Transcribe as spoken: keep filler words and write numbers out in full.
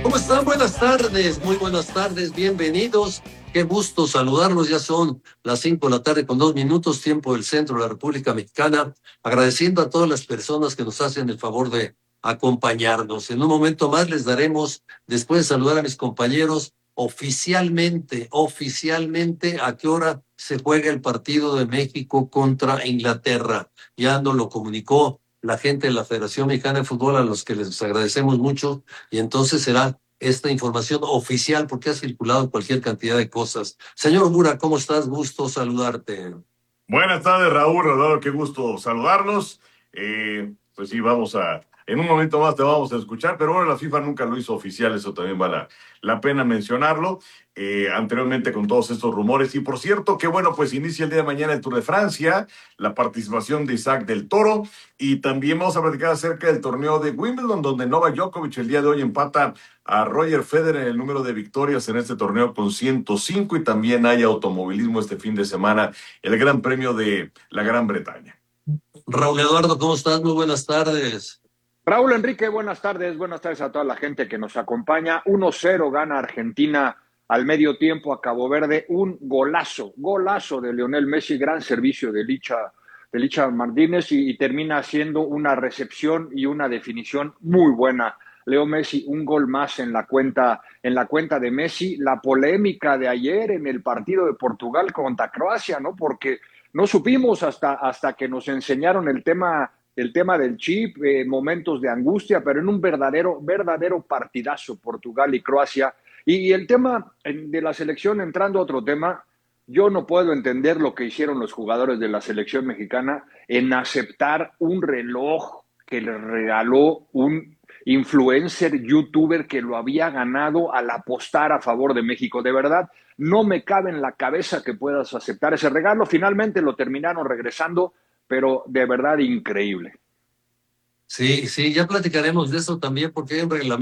¿Cómo están? Buenas tardes, muy buenas tardes, bienvenidos. Qué gusto saludarlos. Ya son las cinco de la tarde con dos minutos, tiempo del centro de la República Mexicana. Agradeciendo a todas las personas que nos hacen el favor de acompañarnos. En un momento más les daremos, después de saludar a mis compañeros, oficialmente, oficialmente a qué hora se juega el partido de México contra Inglaterra. Ya nos lo comunicó la gente de la Federación Mexicana de Fútbol, a los que les agradecemos mucho, y entonces será esta información oficial porque ha circulado cualquier cantidad de cosas. Señor Mura, ¿cómo estás? Gusto saludarte. Buenas tardes, Raúl. Rodolfo, qué gusto saludarlos. Eh, pues sí, vamos a, en un momento más te vamos a escuchar, pero bueno, la FIFA nunca lo hizo oficial, eso también vale la, la pena mencionarlo. Eh, anteriormente con todos estos rumores. Y por cierto, que bueno, pues inicia el día de mañana el Tour de Francia, la participación de Isaac del Toro, y también vamos a platicar acerca del torneo de Wimbledon, donde Novak Djokovic el día de hoy empata a Roger Federer en el número de victorias en este torneo con ciento cinco, y también hay automovilismo este fin de semana, el Gran Premio de la Gran Bretaña. Raúl Eduardo, ¿cómo estás? Muy buenas tardes. Raúl Enrique, buenas tardes, buenas tardes a toda la gente que nos acompaña. uno cero gana Argentina al medio tiempo a Cabo Verde, un golazo, golazo de Lionel Messi, gran servicio de Licha, de Licha Martínez y, y termina haciendo una recepción y una definición muy buena. Leo Messi, un gol más en la cuenta, en la cuenta de Messi. La polémica de ayer en el partido de Portugal contra Croacia, ¿no? Porque no supimos hasta, hasta que nos enseñaron el tema el tema del chip, eh, momentos de angustia, pero en un verdadero, verdadero partidazo Portugal y Croacia. Y, y el tema de la selección, entrando a otro tema, yo no puedo entender lo que hicieron los jugadores de la selección mexicana en aceptar un reloj que les regaló un influencer, youtuber que lo había ganado al apostar a favor de México. De verdad, no me cabe en la cabeza que puedas aceptar ese regalo. Finalmente lo terminaron regresando, pero de verdad increíble. Sí, sí, ya platicaremos de eso también porque hay un reglamento